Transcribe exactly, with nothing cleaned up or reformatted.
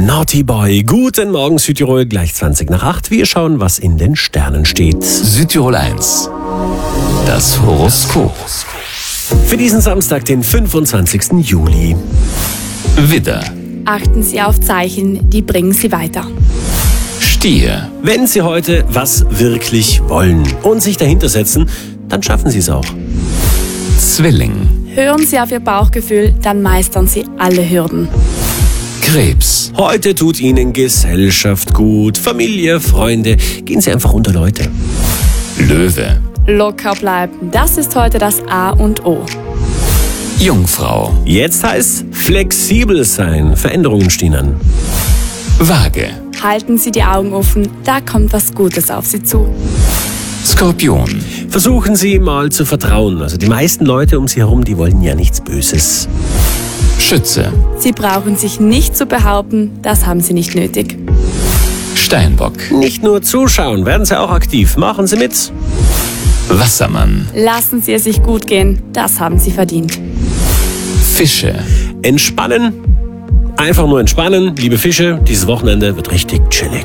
Naughty Boy. Guten Morgen Südtirol, gleich zwanzig nach acht. Wir schauen, was in den Sternen steht. Südtirol eins. Das Horoskop. Für diesen Samstag, den fünfundzwanzigsten Juli. Widder. Achten Sie auf Zeichen, die bringen Sie weiter. Stier. Wenn Sie heute was wirklich wollen und sich dahinter setzen, dann schaffen Sie es auch. Zwilling. Hören Sie auf Ihr Bauchgefühl, dann meistern Sie alle Hürden. Krebs. Heute tut Ihnen Gesellschaft gut, Familie, Freunde. Gehen Sie einfach unter Leute. Löwe. Locker bleiben, das ist heute das A und O. Jungfrau. Jetzt heißt flexibel sein. Veränderungen stehen an. Waage. Halten Sie die Augen offen, da kommt was Gutes auf Sie zu. Skorpion. Versuchen Sie mal zu vertrauen. Also die meisten Leute um Sie herum, die wollen ja nichts Böses. Schütze. Sie brauchen sich nicht zu behaupten, das haben Sie nicht nötig. Steinbock. Nicht nur zuschauen, werden Sie auch aktiv. Machen Sie mit. Wassermann. Lassen Sie es sich gut gehen, das haben Sie verdient. Fische. Entspannen. Einfach nur entspannen. Liebe Fische, dieses Wochenende wird richtig chillig.